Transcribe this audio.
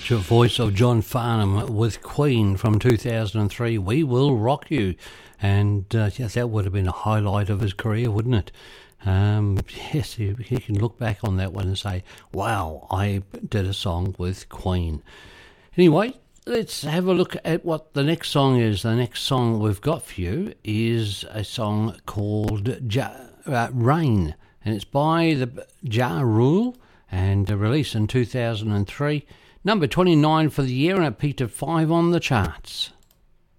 voice of John Farnham with Queen from 2003, We Will Rock You. And yes, that would have been a highlight of his career, wouldn't it? Yes, he can look back on that one and say, wow, I did a song with Queen. Anyway, let's have a look at what the next song is. The next song we've got for you is a song called Rain, and it's by the Ja Rule and released in 2003. Number 29 for the year, and it peaked at 5 on the charts.